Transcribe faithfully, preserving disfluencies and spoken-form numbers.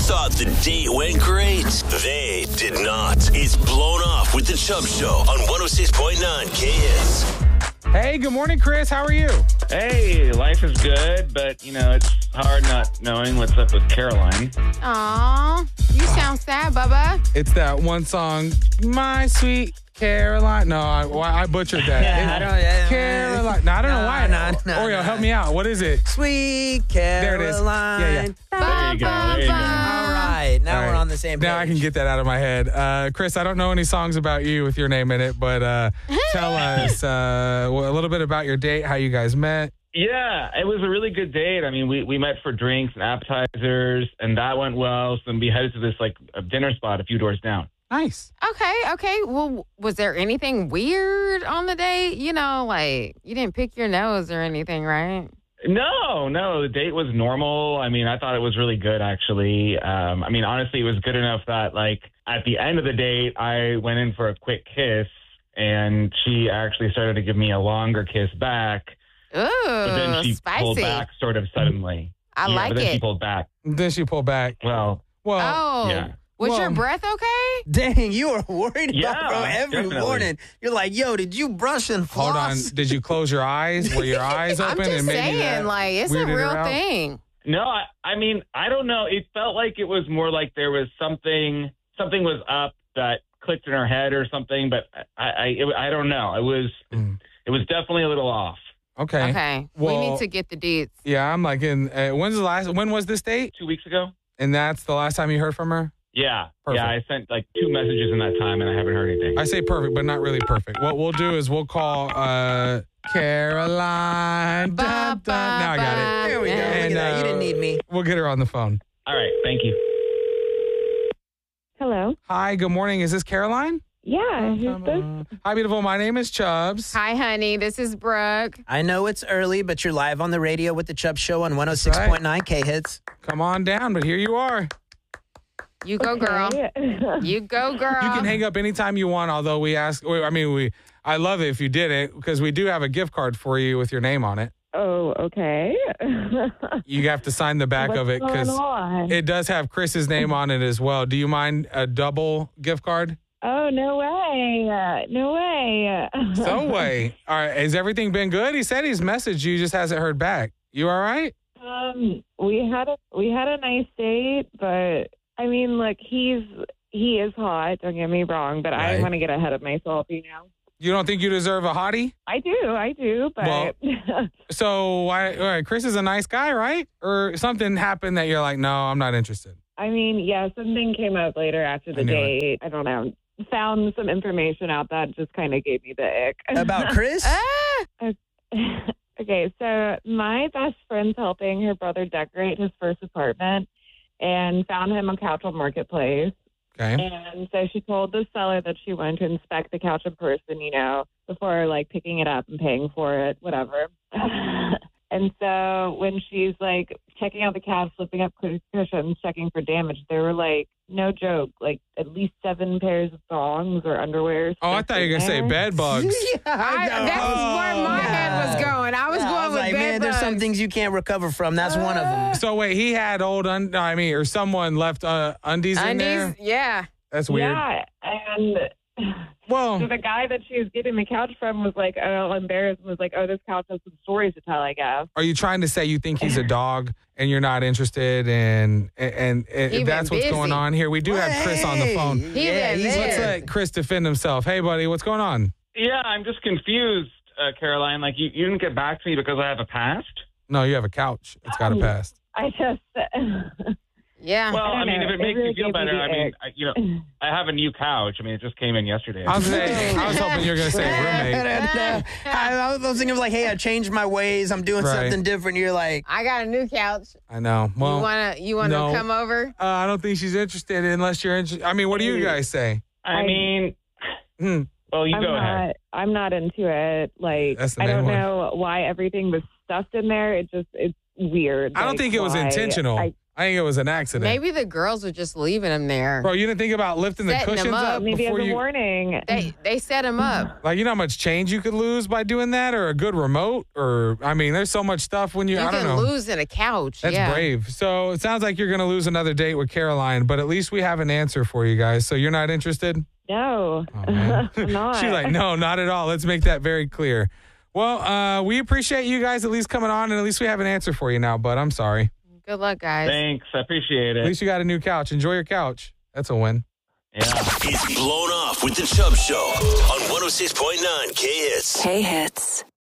thought the date went great? They did not. It's Blown Off with the Chubb Show on one oh six point nine K Hits. Hey, good morning, Chris. How are you? Hey, life is good, but, you know, it's hard not knowing what's up with Caroline. Aw, you sound sad, Bubba. It's that one song, My Sweet Caroline. No, I, I butchered that. Yeah, It- I don't- yeah, Caroline. No, I don't no, know why. no, no, Oreo, no. help me out. What is it? Sweet There it is. Caroline. Yeah, yeah. There you go, there you go. All right, now All right. we're on the same page. Now I can get that out of my head. Uh, Chris, I don't know any songs about you with your name in it, but uh, tell us uh, a little bit about your date, how you guys met. Yeah, it was a really good date. I mean, we, we met for drinks and appetizers, and that went well. So then we headed to this, like, a dinner spot a few doors down. Nice. Okay, okay. Well, was there anything weird on the date? You know, like you didn't pick your nose or anything, right? No, no, the date was normal. I mean, I thought it was really good, actually. Um, I mean, honestly, it was good enough that, like, at the end of the date, I went in for a quick kiss, and she actually started to give me a longer kiss back. Ooh, But then she spicy. pulled back sort of suddenly. I yeah, like but then it. she pulled back. Then she pulled back. Well, Well, Oh, yeah. was Well- your breath okay? Dang, you were worried Yeah, about bro every definitely. morning. You're like, yo, did you brush and floss? hold on. Did you close your eyes? Were your eyes I'm open? just and maybe saying, that like it's a weirded her real out? thing. No, I, I mean, I don't know. It felt like it was more like there was something, something was up that clicked in her head or something, but I, I, it, I don't know. It was, Mm. it was definitely a little off. Okay. Okay, Well- we need to get the deets. Yeah, I'm like in. Uh, when's the last? When was this date? Two weeks ago? And that's the last time you heard from her. Yeah. Perfect. Yeah, I sent like two messages in that time and I haven't heard anything. I say perfect, but not really perfect. What we'll do is we'll call uh, Caroline. Dun, dun. Now I got it. There we go. Look at And, that. You uh, didn't need me. We'll get her on the phone. All right. Thank you. Hello. Hi, good morning. Is this Caroline? Yeah, who's this? Hi, beautiful. My name is Chubbs. Hi, honey. This is Brooke. I know it's early, but you're live on the radio with the Chubb Show on one oh six point nine K Hits. Come on down, but here you are. You go, girl. Okay. You go, girl. You can hang up anytime you want, although we ask, I mean, we. I love it if you did it because we do have a gift card for you with your name on it. Oh, okay. You have to sign the back What's of it going because on? it does have Chris's name on it as well. Do you mind a double gift card? Oh, no way. Uh, no way. So way. All right. Has everything been good? He said he's messaged you, just hasn't heard back. You all right? Um, we had a we had a nice date, but I mean, look, he's he is hot. Don't get me wrong, but I Right. want to get ahead of myself. You know, You don't think you deserve a hottie? I do, I do, but Well- So, why, all right, Chris is a nice guy, right? Or something happened that you're like, no, I'm not interested. I mean, yeah, something came up later after the I knew it. date. I don't know. Found some information out that just kind of gave me the ick. About Chris? Ah, Okay, so my best friend's helping her brother decorate his first apartment and found him a couch on Marketplace. Okay. And so she told the seller that she wanted to inspect the couch in person, you know, before like picking it up and paying for it, whatever. And so when she's like checking out the couch, flipping up cushions, checking for damage, there were like, no joke, like at least seven pairs of thongs or underwear. Oh, I stuck thought you were in going to say there. bed bugs. Yeah, I, know. that's where my head was going. I was Yeah, going I was with like, bed man, there's some bugs. things you can't recover from. That's one of them. So, wait, he had old, un- no, I mean, or someone left uh, undies, in there? Undies, yeah. That's weird. Yeah, and Well, so the guy that she was getting the couch from was like, oh, embarrassed, and was like, oh, this couch has some stories to tell, I guess. are you trying to say you think he's a dog and you're not interested and and, and He that's been what's going busy. on here? We do have Chris on the phone. He yeah, been he's there. Let's let Chris defend himself. Hey, buddy, what's going on? Yeah, I'm just confused, uh, Caroline. Like, you, you didn't get back to me because I have a past? No, you have a couch. It's got a pass. I just, Yeah. Well, I I, don't mean, know. if it It makes really you feel gave me better, the I mean, ick. I, you know, I have a new couch. I mean, it just came in yesterday. I was, saying, I was hoping you were going to say roommate. I, I was thinking of like, hey, I changed my ways. I'm doing Right. something different. You're like, I got a new couch. I know. Well, you wanna you wanna no. come over? uh, I don't think she's interested unless you're interested. I mean, what do you guys say? I I- mean, Hmm. well, you I'm go not, ahead. I'm not into it. Like, That's the I main don't one. know why everything was stuffed in there. It just, it's weird. I don't Like, think it was why? intentional. I, I think it was an accident. Maybe the girls were just leaving him there. Bro, you didn't think about lifting the Setting cushions them up. up Maybe as before a you. warning. They they set him up. Like, you know how much change you could lose by doing that, or a good remote, or I mean, there's so much stuff when you. You I don't can know. lose in a couch. That's yeah. brave. So it sounds like you're going to lose another date with Caroline, but at least we have an answer for you guys. So you're not interested? No, Oh, man. I'm not. She's like, no, not at all. Let's make that very clear. Well, uh, we appreciate you guys at least coming on, and at least we have an answer for you now, bud. I'm sorry. Good luck, guys. Thanks. I appreciate At it. least you got a new couch. Enjoy your couch. That's a win. Yeah. It's Blown Off with the Chubb Show on one oh six point nine K Hits. K Hits.